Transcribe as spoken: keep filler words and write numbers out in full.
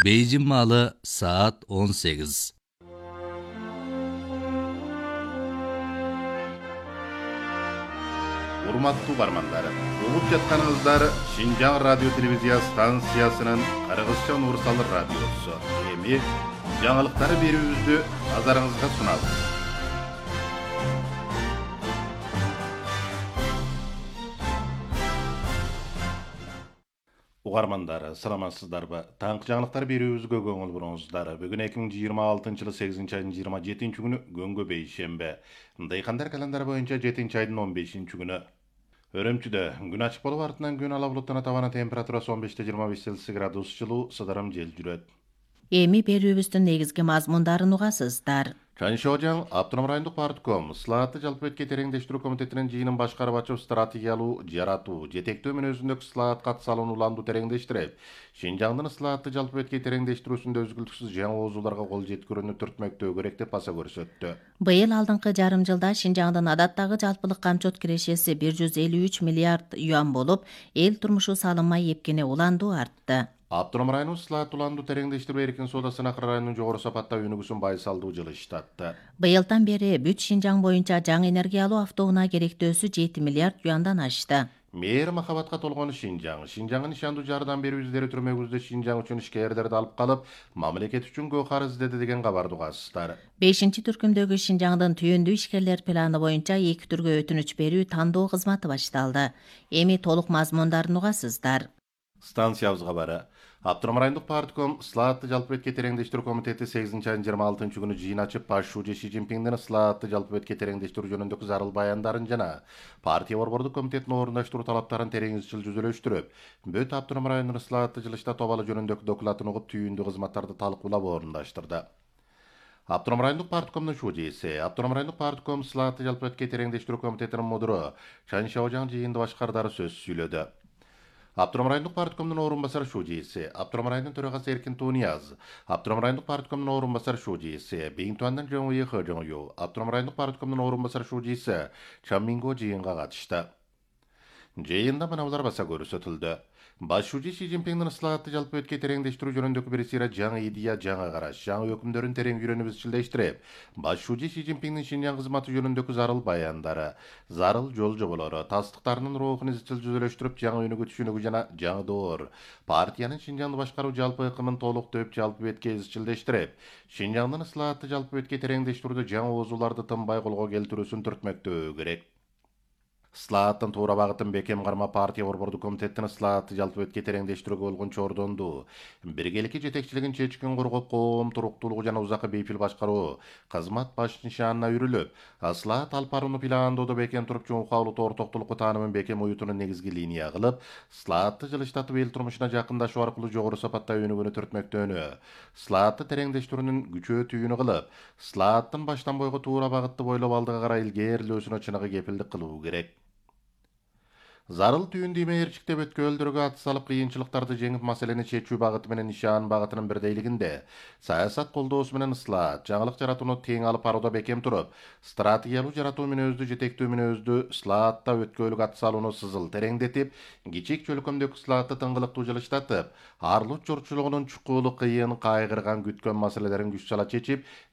Beyjin malı saat on sekiz. Урматтуу угармандар, угуп жатканыңыздар Шинжаң радио телевизия станциясынын Кыргызча универсал радиосу. Эми жаңылыктары берүүбүздү назарыңызга сунабыз. Угармандар, саламатсыздарбы? Таңкы жаңылыктар берүүбүзгө көңүл буруңуздар. Бүгүн эки миң жыйырма алтынчы жылы сегизинчи айдын жыйырма жетинчи күнү Гөңгө бейшембе. Дыйкандар календарь боюнча жетинчи айдын он бешинчи күнү. Өрөмчүдө күн ачык болуп артынан күн ала булуттана табана температурасы он беш жыйырма беш Цельсий градус жылуу, сыдырым жел жүрөт. Эми берүүбүздүн негизги мазмундарын угасыздар. Чаншожаң Автоном райондук партком Слаатты жалпы бетке тереңдештирүү комитетинин жыйынын башкарып ачып стратегиялуу жаратуу, жетектөө менен өзүндүк Слаат катысалууну уланду тереңдештирип, Шинжаңдын Слаатты жалпы бетке тереңдештирүүсүндө өзгүлтүксүз жаңы оозуларга кол жеткирүүнү түртмөктөө керек деп баса көрсөттү. Быйыл алдыңкы жарым жылда Шинжаңдын адаттагы жалпылык камчот кирешеси бир жүз элүү үч миллиард юан болуп, эл турмушу салынмай эпкене уланду артты. Автоном районун Слаат уланду тереңдештирүү эркин соодасына Акыр районунун жогору сапаттагы өнүгүүсүн байсалдуу жылыштатты. Быйылдан бери бүт Шинжаң боюнча жаңы энергиялуу автоунаа керектөөсү жети миллиард юандан ашты. Мээр махабатка толгон Шинжаң. Шинжаңын ишандуу жардам берүү издери түрмөгүздө Шинжаң үчүн ишкерлерди алып калып, мамлекет үчүн көкар издеди деген кабарды угасыздар. бешинчи түркүмдөгү Шинжаңдын түйүндүү ишкерлер планы боюнча эки түргө өтүнүч берүү тандоо кызматы башталды. Эми толук мазмундарын угасыздар. Станциябызга бары. Автоном райондук партком Слаатты жалпы бетке тереңдештирүү комитети сегизинчи айдын жыйырма алтынчы күнү жыйын ачып, Пашшуучу Си Цзиньпиңдин Слаатты жалпы бетке тереңдештирүү жөнүндөгү зарыл баяндарын жана партия борбордук комитетинин орундаштыруу талаптарын терең изчил жүзөлөштүрүп, бүт Автоном районунун Слаатты жылышта тобалы жөнүндөгү докладын угуп, түйүндүү кызматтарды талкуулап орундаштырды. Автоном райондук парткомдун шужеси, Автоном райондук партком Слаатты жалпы бетке тереңдештирүү комитетинин мудуру Чаншожаң жыйынды башкардары сөз сүйлөдү. Автоном райондук парткомдун орун басар шужеси, Автоном районунун төрагасы Эркин Тунияз, Автоном райондук парткомдун орун басар шужеси, Бейинтуандан Жоңуй Хожоңю, Автоном райондук парткомдун орун басар шужеси Чамминго жыйынга катышты. Жыйында мыналар баса көрсөтүлдү. Баш шужи Си Цзиньпиңдин Слаатты жалпы бетке тереңдештирүү жөнүндөгү бирсира жаңы идея, жаңы караш, жаңы өкүмдөрүн терең үйрөнүп изчилдештирип, баш шужи Си Цзиньпиңдин Шинжаң кызматы жөнүндөгү зарыл баяндары, зарыл жол жоболору, тастыктарынын рухун изчил жүзөлөштүрүп, жаңы өнүгүү түшүнүгү жана жаңы доор, партиянын Шинжаңды башкаруу жалпы ыкымын толуктоп жалпы бетке изчилдештирип, Шинжаңдын Слаатты жалпы бетке тереңдештирүүдө жаңы оозуларды тынбай колго келтирүүсүн түртмөктөө керек. Слааттын туура багытын бекем карма партия борбордук комитеттин Слаатты жалпы бетке тереңдештирүүгө болгон чордонду, биргеликки жетекчилигин чечкин коргоп, коом туруктуулугу жана узакы бейпил башкаруу кызмат баш нишанына үрүлүп, Слаат алып барууну пландоодо бекем туруп, чоңкаулуу ортоктулукку таанымын бекем уютууну негизги линия кылып, Слаатты жылыштатып эл турмушуна жакындашуу аркылуу жогору сапатта өнүгүүнү түртмөктөнү, Слаатты тереңдештирүүнүн күчөөтүүнү кылып, Слааттын баштан бойго туура багытты бойлоп алдыга карай илгээрлөөсүнө чыныгы кепилдик кылуу керек. Зарыл түйүндүү мээрчиктеп өткөлдөргө ат салып, кыйынчылыктарды жеңип, маселени чечүү багыты менен нишан багытынын бирдейлигинде саясат колдоосу менен Слаат жаңылык жаратууну тең алып барууда бекем туруп, стратегиялуу жаратуу мүнөздүү, жетектөө мүнөздүү Слаатта өткөлүк ат салууну сызыл тереңдетип, кичик чөлкөмдөгү Слаатты тыңгылыктуу жылыштатып, арлут журтчулугунун чукулу, кыйын, кайгырган, күткөн маселелерин күч сала чечип,